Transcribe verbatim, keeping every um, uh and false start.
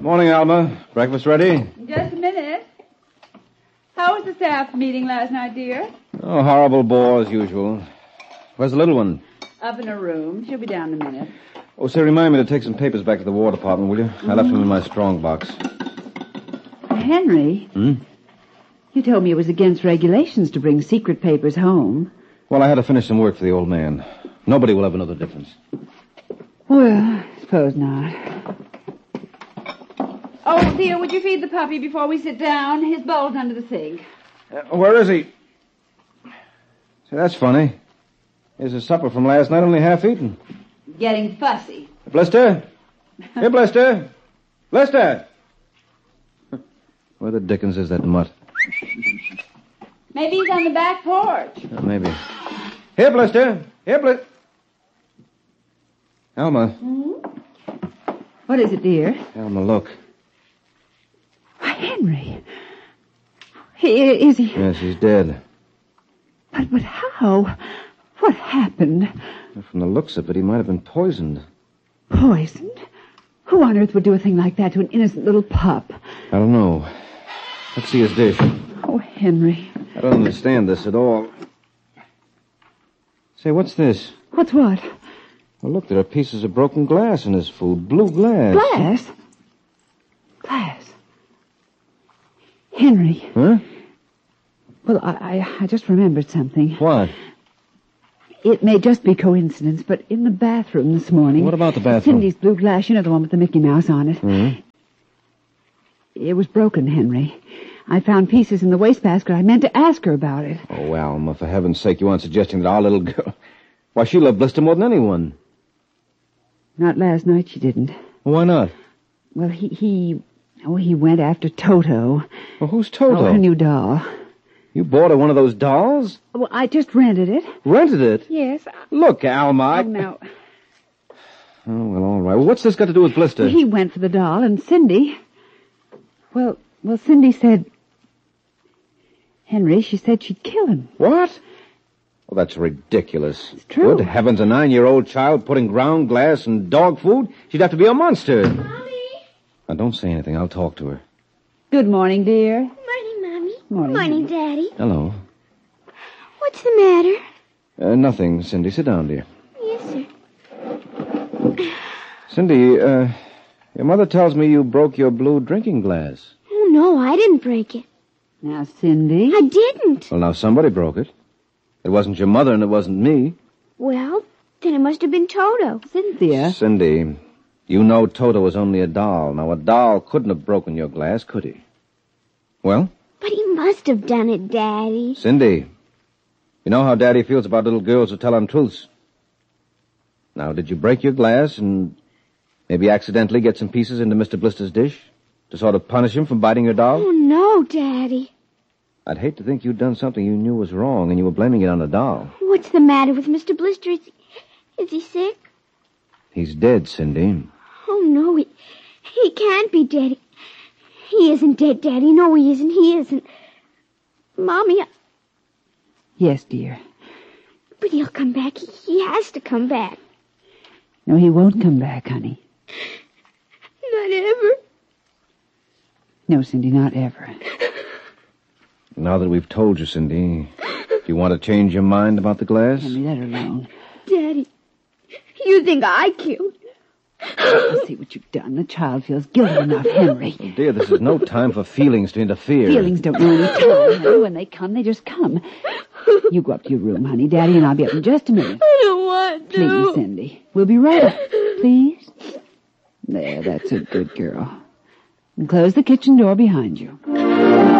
Morning, Alma. Breakfast ready? Just a minute. How was the staff meeting last night, dear? Oh, horrible bore as usual. Where's the little one? Up in her room. She'll be down in a minute. Oh, say, remind me to take some papers back to the War Department, will you? Mm-hmm. I left them in my strong box. Henry? Hmm? You told me it was against regulations to bring secret papers home. Well, I had to finish some work for the old man. Nobody will ever know the difference. Well, I suppose not. Oh, dear, would you feed the puppy before we sit down? His bowl's under the sink. Uh, where is he? See, that's funny. Here's his supper from last night, only half eaten. Getting fussy. Blister? Here, Blister. Blister! Where the dickens is that mutt? Maybe he's on the back porch. Uh, maybe. Here, Blister. Here, Blister. Alma. Hmm? What is it, dear? Alma, look. Why, Henry. He, is he? Yes, he's dead. But, but how? What happened? From the looks of it, he might have been poisoned. Poisoned? Who on earth would do a thing like that to an innocent little pup? I don't know. Let's see his dish. Oh, Henry. I don't understand this at all. Say, what's this? What's what? Well, look, there are pieces of broken glass in his food. Blue glass. Glass? Glass. Henry. Huh? Well, I, I, I just remembered something. What? It may just be coincidence, but in the bathroom this morning... What about the bathroom? Cindy's blue glass, you know, the one with the Mickey Mouse on it. Mm-hmm. It was broken, Henry. I found pieces in the wastebasket. I meant to ask her about it. Oh, Alma, for heaven's sake, you aren't suggesting that our little girl... Why, she loved Blister more than anyone. Not last night, she didn't. Why not? Well, he... he oh, he went after Toto. Well, who's Toto? Oh, her new doll. You bought her one of those dolls? Well, I just rented it. Rented it? Yes. Look, Alma, I... Oh, no. Oh, well, all right. Well, what's this got to do with Blister? Well, he went for the doll, and Cindy... Well, well, Cindy said... Henry, she said she'd kill him. What? Well, that's ridiculous. It's true. Good heavens, a nine-year-old child putting ground glass and dog food? She'd have to be a monster. Mommy. Now, don't say anything. I'll talk to her. Good morning, dear. Morning, Mommy. Morning. Morning, Daddy. Hello. What's the matter? Uh, nothing, Cindy. Sit down, dear. Yes, sir. Cindy, uh, your mother tells me you broke your blue drinking glass. Oh, no, I didn't break it. Now, Cindy. I didn't. Well, now, somebody broke it. It wasn't your mother and it wasn't me. Well, then it must have been Toto. Cynthia. Cindy, you know Toto was only a doll. Now, a doll couldn't have broken your glass, could he? Well? But he must have done it, Daddy. Cindy, you know how Daddy feels about little girls who tell untruths. Now, did you break your glass and maybe accidentally get some pieces into Mister Blister's dish to sort of punish him for biting your doll? Oh, no, Daddy. I'd hate to think you'd done something you knew was wrong and you were blaming it on a doll. What's the matter with Mister Blister? Is he, is he sick? He's dead, Cindy. Oh, no, he, he can't be dead. He isn't dead, Daddy. No, he isn't. He isn't. Mommy, I... Yes, dear. But he'll come back. He, he has to come back. No, he won't come back, honey. Not ever. No, Cindy, not ever. Now that we've told you, Cindy, do you want to change your mind about the glass? Henry, let her alone. Daddy, you think I killed him? I see what you've done. The child feels guilty enough, Henry. Oh, dear, this is no time for feelings to interfere. Feelings don't know any time, honey. When they come, they just come. You go up to your room, honey. Daddy and I'll be up in just a minute. I don't want to. Please, Cindy. We'll be right up. Please? There, that's a good girl. And close the kitchen door behind you.